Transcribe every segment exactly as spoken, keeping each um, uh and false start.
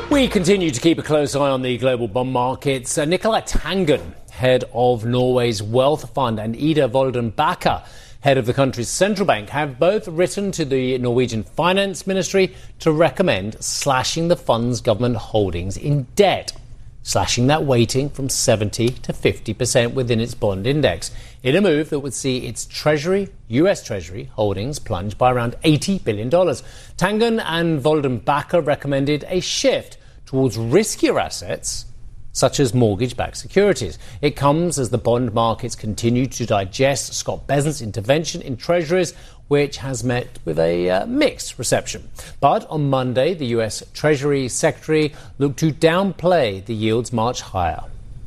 We continue to keep a close eye on the global bond markets. Uh, Nicolai Tangen, head of Norway's Wealth Fund, and Ida Wolden Bakke, head of the country's central bank, have both written to the Norwegian Finance Ministry to recommend slashing the fund's government holdings in debt, slashing that weighting from seventy to fifty percent within its bond index, in a move that would see its Treasury, U S Treasury, holdings plunge by around eighty billion dollars. Tangen and Wolden Bakke recommended a shift towards riskier assets, such as mortgage-backed securities. It comes as the bond markets continue to digest Scott Bessent's intervention in treasuries, which has met with a uh, mixed reception. But on Monday, the U S Treasury Secretary looked to downplay the yields march higher.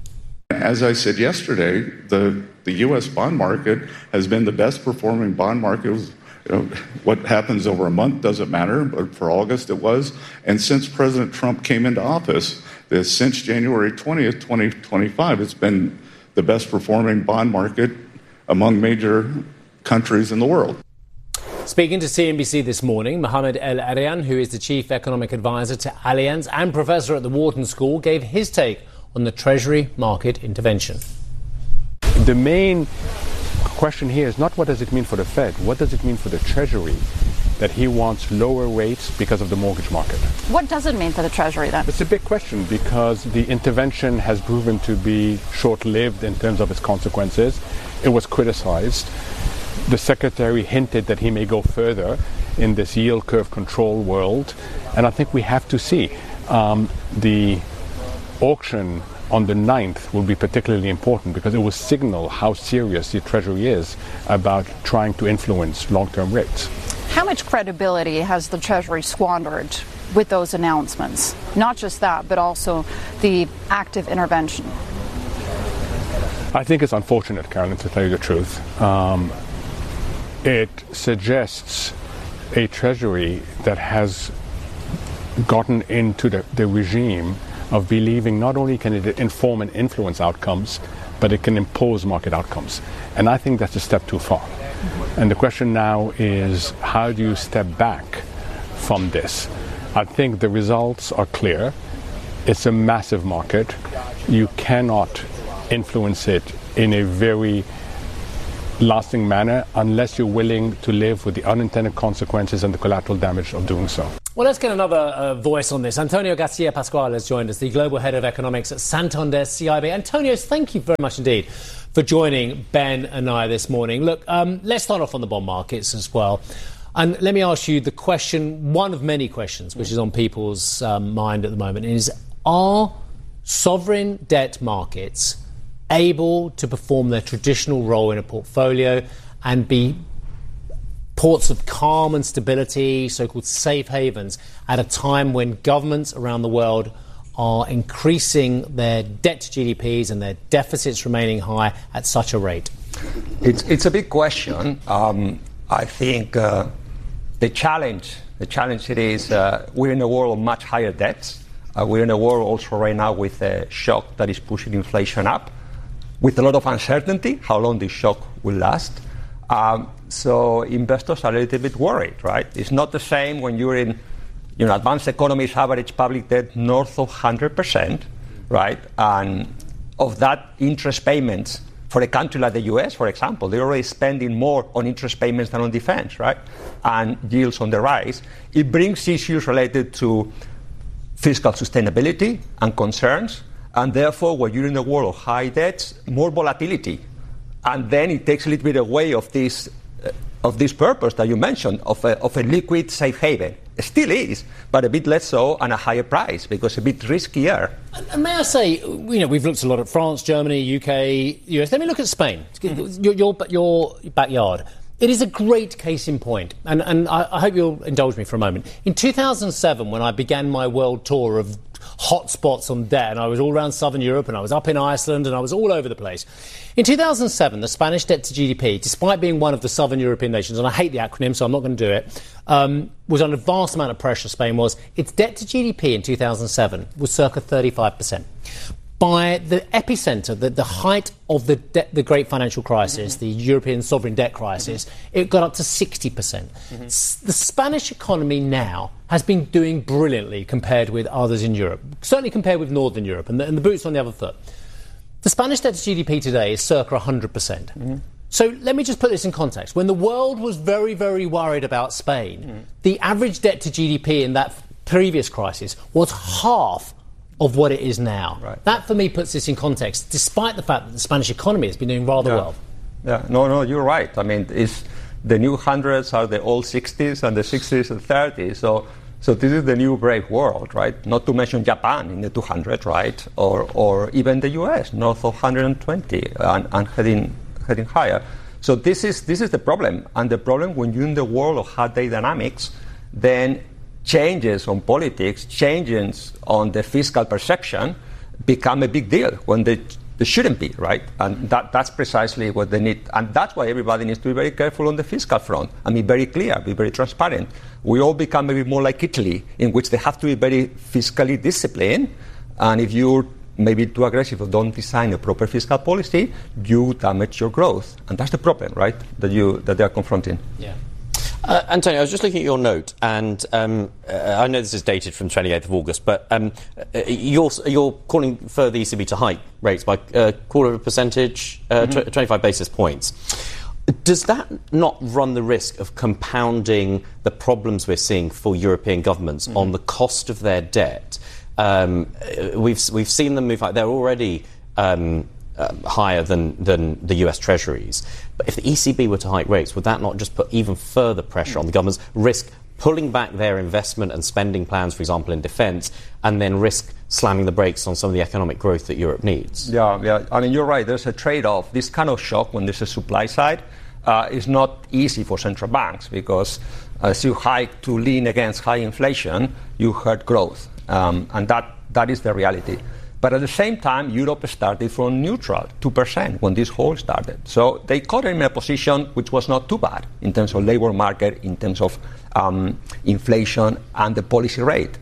As I said yesterday, the, the U S bond market has been the best performing bond market. It was, you know, what happens over a month doesn't matter, but for August it was. And since President Trump came into office, this, since January twentieth, twenty twenty-five, it's been the best performing bond market among major countries in the world. Speaking to C N B C this morning, Mohamed El-Erian, who is the chief economic advisor to Allianz and professor at the Wharton School, gave his take on the Treasury market intervention. The main question here is not what does it mean for the Fed, what does it mean for the Treasury that he wants lower rates because of the mortgage market. What does it mean for the Treasury then? It's a big question because the intervention has proven to be short-lived in terms of its consequences. It was criticized. The Secretary hinted that he may go further in this yield curve control world, and I think we have to see. Um, the auction on the ninth will be particularly important because it will signal how serious the Treasury is about trying to influence long-term rates. How much credibility has the Treasury squandered with those announcements? Not just that, but also the active intervention. I think it's unfortunate, Carolyn, to tell you the truth. Um, it suggests a Treasury that has gotten into the, the regime of believing not only can it inform and influence outcomes, but it can impose market outcomes. And I think that's a step too far. And the question now is, how do you step back from this? I think the results are clear. It's a massive market. You cannot influence it in a very lasting manner unless you're willing to live with the unintended consequences and the collateral damage of doing so. Well, let's get another uh, voice on this. Antonio Garcia Pascual has joined us, the Global Head of Economics at Santander C I B. Antonio, thank you very much indeed for joining Ben and I this morning. Look, um, let's start off on the bond markets as well. And let me ask you the question, one of many questions, which is on people's um, mind at the moment, is are sovereign debt markets able to perform their traditional role in a portfolio and be ports of calm and stability, so-called safe havens, at a time when governments around the world are increasing their debt to G D Ps and their deficits remaining high at such a rate? It's, it's a big question. Um, I think uh, the challenge, the challenge it is, uh, we're in a world of much higher debts. Uh, we're in a world also right now with a shock that is pushing inflation up, with a lot of uncertainty how long this shock will last. Um, so investors are a little bit worried, right? It's not the same when you're in, you know, advanced economies average public debt north of one hundred percent, right? And of that interest payments for a country like the U S, for example, they're already spending more on interest payments than on defense, right? And yields on the rise. It brings issues related to fiscal sustainability and concerns. And therefore, when you're in a world of high debts, more volatility. And then it takes a little bit away of this uh, of this purpose that you mentioned, of a, of a liquid safe haven. It still is, but a bit less so and a higher price because a bit riskier. And may I say, you know, we've looked a lot at France, Germany, U K, U S. Let me look at Spain, mm-hmm. your, your, your backyard. It is a great case in point, and, and I, I hope you'll indulge me for a moment. In two thousand seven, when I began my world tour of hotspots on debt, and I was all around southern Europe, and I was up in Iceland, and I was all over the place. In two thousand seven, the Spanish debt to G D P, despite being one of the southern European nations, and I hate the acronym, so I'm not going to do it, um, was under a vast amount of pressure. Spain was. Its debt to G D P in two thousand seven was circa thirty-five percent. by the epicenter, the, the height of the de- the great financial crisis, mm-hmm. the European sovereign debt crisis, mm-hmm. it got up to sixty percent. Mm-hmm. S- the Spanish economy now has been doing brilliantly compared with others in Europe, certainly compared with Northern Europe, and the, and the boot's on the other foot. The Spanish debt to G D P today is circa one hundred percent. Mm-hmm. So let me just put this in context. When the world was very, very worried about Spain, mm-hmm. the average debt to G D P in that previous crisis was half of what it is now. Right. That, for me, puts this in context, despite the fact that the Spanish economy has been doing rather yeah. well. Yeah, no, no, you're right. I mean, it's, the new hundreds are the old sixties, and the sixties are the thirties. So, so this is the new brave world, right? Not to mention Japan in the two hundred, right? Or, or even the U S, north of one hundred twenty, and, and heading, heading higher. So this is this is the problem. And the problem when you're in the world of hard day dynamics, then changes on politics, changes on the fiscal perception become a big deal when they, they shouldn't be, right? And that, that's precisely what they need. And that's why everybody needs to be very careful on the fiscal front and be very clear, be very transparent. We all become maybe more like Italy, in which they have to be very fiscally disciplined. And if you're maybe too aggressive or don't design a proper fiscal policy, you damage your growth. And that's the problem, right, that you that they are confronting. Yeah. Uh, Antonio, I was just looking at your note, and um, uh, I know this is dated from twenty-eighth of August, but um, uh, you're, you're calling for the E C B to hike rates by a quarter of a percentage, uh, mm-hmm. tw- twenty-five basis points. Does that not run the risk of compounding the problems we're seeing for European governments mm-hmm. on the cost of their debt? Um, we've we've seen them move high. They're already um, uh, higher than, than the U S Treasuries. But if the E C B were to hike rates, would that not just put even further pressure on the governments, risk pulling back their investment and spending plans, for example, in defence, and then risk slamming the brakes on some of the economic growth that Europe needs? Yeah, yeah. I mean, you're right. There's a trade-off. This kind of shock when there's a supply side uh, is not easy for central banks because as you hike to lean against high inflation, you hurt growth. Um, and that, that is the reality. But at the same time, Europe started from neutral, two percent, when this whole started. So they caught him in a position which was not too bad in terms of labor market, in terms of um, inflation and the policy rate.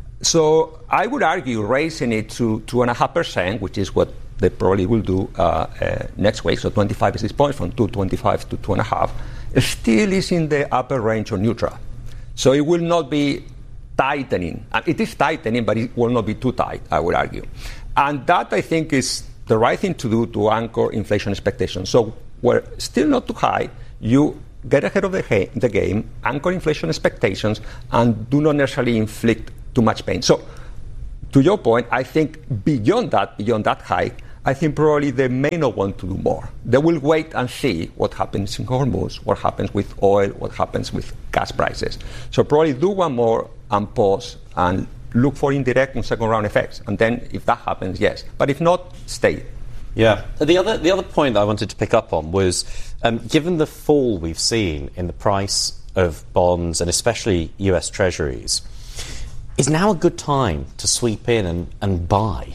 So I would argue raising it to two point five percent, which is what they probably will do uh, uh, next week, so twenty-five basis points from two point two five to two point five, still is in the upper range of neutral. So it will not be tightening. And it is tightening, but it will not be too tight, I would argue. And that, I think, is the right thing to do to anchor inflation expectations. So we're still not too high. You get ahead of the, ha- the game, anchor inflation expectations, and do not necessarily inflict too much pain. So to your point, I think beyond that, beyond that hike, I think probably they may not want to do more. They will wait and see what happens in Hormuz, what happens with oil, what happens with gas prices. So probably do one more and pause and look for indirect and second round effects. And then if that happens, yes. But if not, stay. Yeah. The other the other point I wanted to pick up on was, um, given the fall we've seen in the price of bonds and especially U S Treasuries, is now a good time to sweep in and, and buy?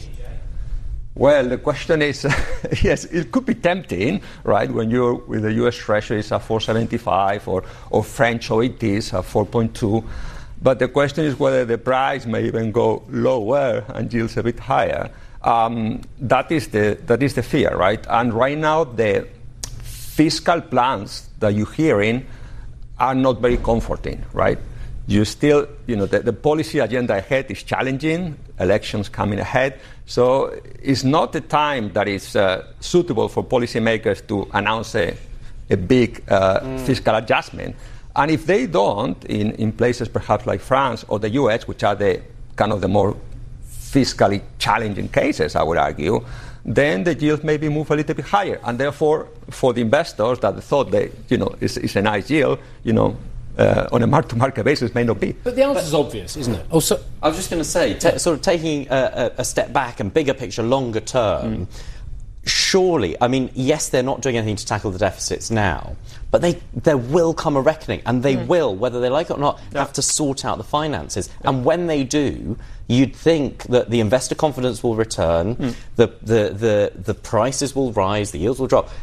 Well, the question is, yes, it could be tempting, right, when you're with the U S Treasuries at four seventy-five or, or French O A Ts at four point two. But the question is whether the price may even go lower and yields a bit higher. Um, that is the that is the fear, right? And right now, the fiscal plans that you're hearing are not very comforting, right? You still, you know, the, the policy agenda ahead is challenging, elections coming ahead. So it's not the time that is uh, suitable for policymakers to announce a, a big uh, mm. fiscal adjustment. And if they don't, in, in places perhaps like France or the U S, which are the kind of the more fiscally challenging cases, I would argue, then the yield maybe move a little bit higher. And therefore, for the investors that thought they, you know, it's, it's a nice yield, you know, Uh, on a mark-to-market basis may not be. But the answer is obvious, isn't it? Also, I was just going to say, t- sort of taking a, a step back and bigger picture, longer term, mm. surely, I mean, yes, they're not doing anything to tackle the deficits now, but they there will come a reckoning, and they mm. will, whether they like it or not, yeah. have to sort out the finances. Yeah. And when they do, you'd think that the investor confidence will return, mm. the, the, the, the prices will rise, the yields will drop.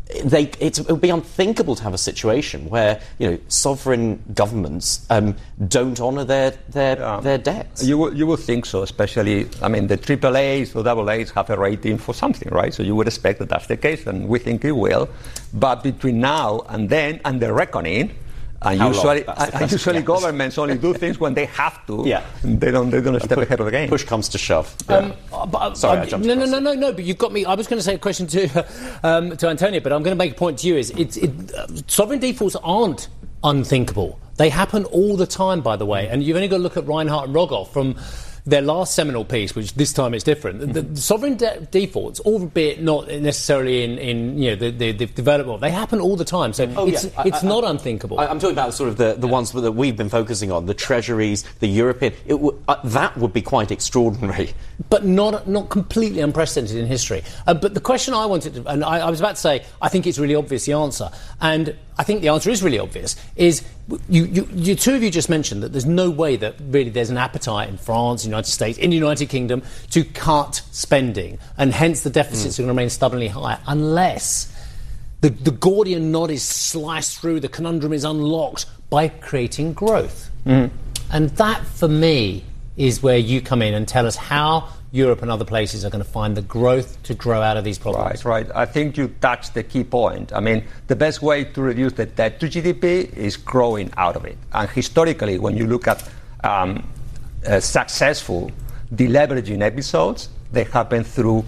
They, it would be unthinkable to have a situation where, you know, sovereign governments um, don't honour their their, yeah. their debts. You would, you would think so, especially, I mean, the triple A's or double A's have a rating for something, right? So you would expect that that's the case, and we think it will. But between now and then, and the reckoning, and How usually, and and usually governments only do things when they have to. Yeah. They don't. They don't step push, ahead of the game. Push comes to shove. Um, but, Sorry, uh, I jumped no, no, across. no, no, no. But you've got me. I was going to say a question to um, to Antonio, but I'm going to make a point to you: is it's it, uh, sovereign defaults aren't unthinkable. They happen all the time, by the way. And you've only got to look at Reinhardt and Rogoff from their last seminal piece, which this time it's different. Mm-hmm. The, the sovereign de- defaults, albeit not necessarily in, in you know the, the, the development, they happen all the time. So oh, it's yeah. it's I, I, not unthinkable. I, I'm talking about sort of the, the yeah. ones that we've been focusing on, the treasuries, the European. It w- uh, that would be quite extraordinary, but not not completely unprecedented in history. Uh, but the question I wanted to, and I, I was about to say, I think it's really obvious the answer, and I think the answer is really obvious. Is you, you, you two of you just mentioned that there's no way that really there's an appetite in France, United States, in the United Kingdom to cut spending, and hence the deficits mm. are going to remain stubbornly high unless the, the Gordian knot is sliced through, the conundrum is unlocked by creating growth. Mm. And that, for me, is where you come in and tell us how Europe and other places are going to find the growth to grow out of these problems. Right, right. I think you touched the key point. I mean, the best way to reduce the debt to G D P is growing out of it. And historically, when you look at um, uh, successful deleveraging episodes, they happen through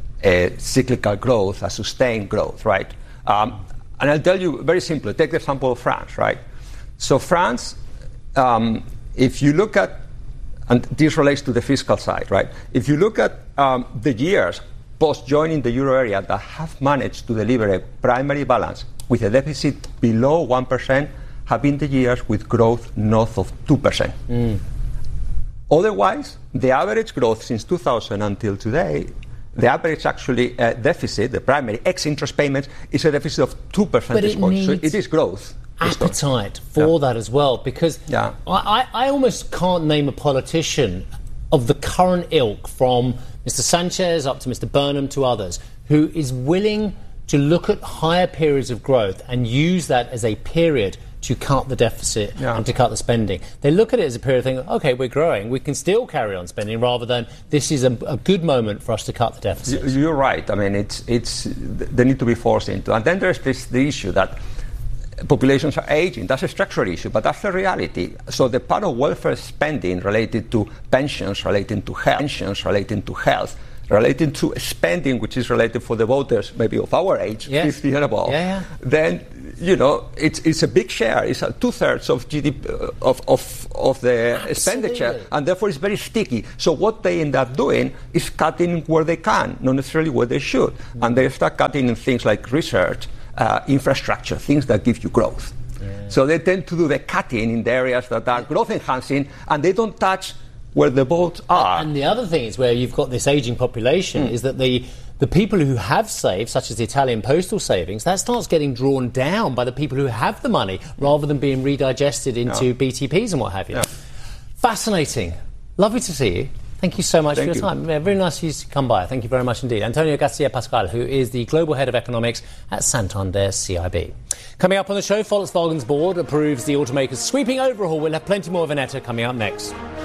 a cyclical growth, a sustained growth, right? Um, and I'll tell you very simply, take the example of France, right? So France, um, if you look at, and this relates to the fiscal side, right? If you look at um, the years post-joining the euro area that have managed to deliver a primary balance with a deficit below one percent have been the years with growth north of two percent. Mm. Otherwise, the average growth since two thousand until today, the average actually uh, deficit, the primary ex-interest payments, is a deficit of two percentage points. So it is growth. Appetite for yeah. that as well, because yeah. I, I almost can't name a politician of the current ilk, from Mister Sanchez up to Mister Burnham to others, who is willing to look at higher periods of growth and use that as a period to cut the deficit yeah. and to cut the spending. They look at it as a period of thinking, OK, we're growing, we can still carry on spending, rather than this is a, a good moment for us to cut the deficit. You're right. I mean, it's it's they need to be forced into. And then there's this the issue that populations are aging. That's a structural issue, but that's the reality. So the part of welfare spending related to pensions, relating to health, pensions relating to health, relating to spending which is related for the voters maybe of our age, yes. fifty and above, yeah, yeah. then, you know, it's it's a big share. It's a two-thirds of G D P, uh, of, of, of the Absolutely. expenditure, and therefore it's very sticky. So what they end up doing is cutting where they can, not necessarily where they should. Mm-hmm. And they start cutting in things like research, Uh, infrastructure, things that give you growth. Yeah. So they tend to do the cutting in the areas that are growth enhancing, and they don't touch where the boats are. And the other thing is, where you've got this aging population, mm. is that the the people who have saved, such as the Italian postal savings, that starts getting drawn down by the people who have the money, rather than being redigested into yeah. B T Ps and what have you. Yeah. Fascinating. Lovely to see you. Thank you so much Thank for your you. time. Yeah, very nice of you to come by. Thank you very much indeed. Antonio Garcia Pascual, who is the Global Head of Economics at Santander C I B. Coming up on the show, Volkswagen's board approves the automaker's sweeping overhaul. We'll have plenty more of Vanetta coming up next.